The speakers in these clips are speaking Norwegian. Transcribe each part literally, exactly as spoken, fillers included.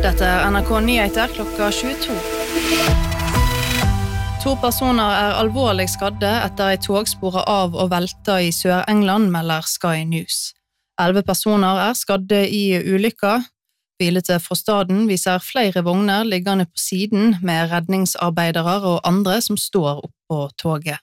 Dette er N R K Nyheter klokka tjueto. To personer er alvorlig skadde etter et tog sporet av og velta i Sør-England, melder Sky News. Elleve personer er skadde i ulykka. Bildet fra staden viser flere vogner liggende på siden med redningsarbeidere og andre som står opp på toget.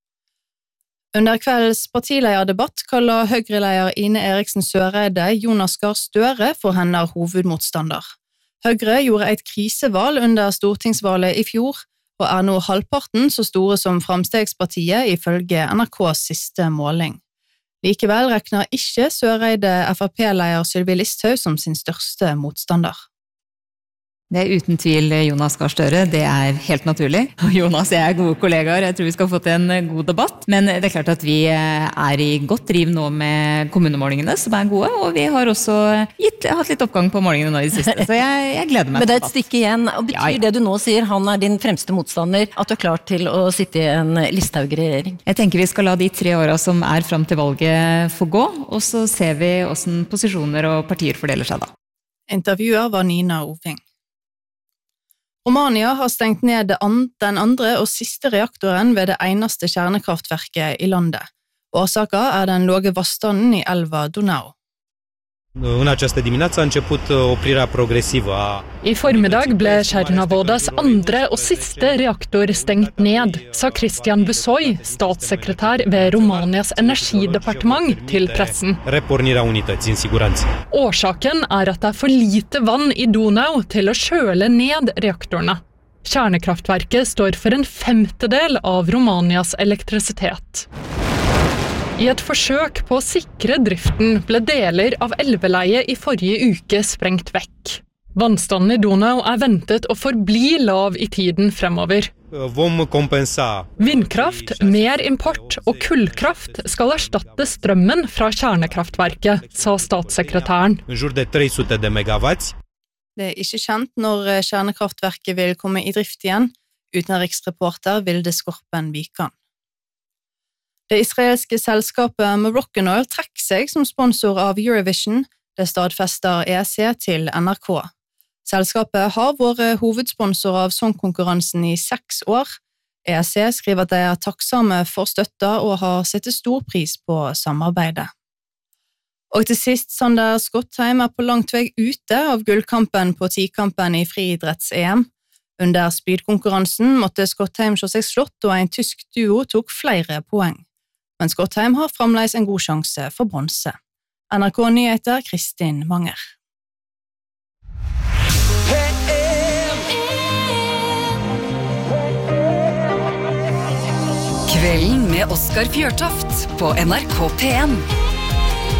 Under kveldens partileierdebatt kaller Høyre-leder Ine Eriksen Søreide Jonas Gahr Støre for hennes hovedmotstander. Høyre gjorde et krisevalg under stortingsvalget i fjor, og er nå halvparten så store som Framstegspartiet ifølge N R K's siste måling. Likevel rekner ikke Søreide F R P-leder Sylvi Listhaug som sin største motstander. Det er uten tvil Jonas Gahr Støre, det er helt naturlig. Jonas og jeg er gode kollegaer, jeg tror vi skal få til en god debatt. Men det er klart at vi er i godt driv nå med kommunemålingene, som er gode, og vi har også gitt, hatt litt oppgang på målingene nå i det siste, så jeg, jeg gleder meg. Men det er et stykke igjen, og betyr ja, ja. Det du nå sier, han er din fremste motstander, at du er klar til å sitte i en Listhaug-regjering? Jeg tenker vi skal la de tre årene som er frem til valget få gå, og så ser vi hvordan posisjoner og partier fordeler seg da. Intervjuer var Nina Oving. Romania har stengt ned den andre og siste reaktoren ved det eneste kjernekraftverket i landet. Årsaken er den lave vannstanden i elva Donau. În această dimineață a început oprirea progresivă a... I formiddag ble Chernavodas andre og siste reaktor stengt ned, sa Christian Busoy, statssekretær ved Romanias energidepartement, til pressen. Repornirea unității în siguranță. Årsaken er at det er for lite vann i Donau til å kjøle ned reaktorene. Kjernekraftverket står for en femtedel av Romanias elektrisitet. I et forsøk på å sikre driften ble deler av elveleiet i forrige uke sprengt vekk. Vannstanden i Donau er ventet å forbli lav i tiden fremover. Vom kompensa. Vindkraft, mer import og kullkraft skal erstatte strømmen fra kjernekraftverket, sa statssekretæren. În jur de trei sute de megawatts. Det er ikke kjent når kjernekraftverket vil komme i drift igjen, utenriksreporter Vilde Skorpen Vikan. Det israelske selskapet Moroccan Oil trekker seg som sponsor av Eurovision, det stadfester E C til N R K. Selskapet har vært hovedsponsor av sangkonkurransen i seks år. E C skriver at de er takksomme for støtta og har sett stor pris på samarbeidet. Og til sist, Sander Skottheim er på langt vei ute av gullkampen på tikampen i friidretts-E M. Under spydkonkurransen måtte Skottheim se seg slått, og en tysk duo tok flere poeng. Men Skottheim har fremdeles en god sjanse for bronse. N R K Nyheter, Kristin Manger. Kvelden med Oskar Fjørtoft på N R K P en.